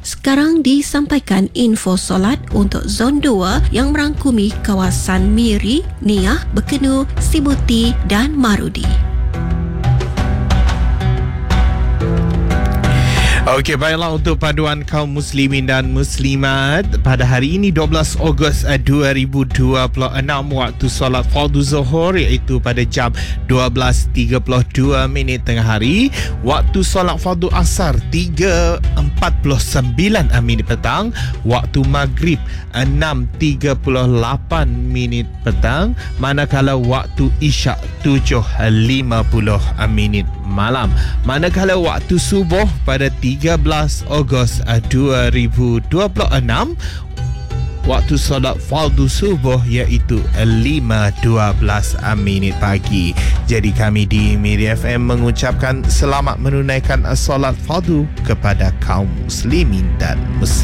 Sekarang disampaikan info solat untuk Zon 2 yang merangkumi kawasan Miri, Niah, Bekenu, Sibuti dan Marudi. Okey, baiklah, untuk paduan kaum muslimin dan muslimat pada hari ini 12 Ogos 2026 waktu solat fardu zuhur iaitu pada jam 12.32 tengah hari, waktu solat fardu asar 3.49 petang, waktu maghrib 6.38 petang, manakala waktu isyak 7.50 malam. Manakala waktu subuh pada 13 Ogos 2026 waktu solat fardu subuh iaitu 5.12 pagi. Jadi kami di Miri FM mengucapkan selamat menunaikan solat fardu kepada kaum muslimin dan muslimat.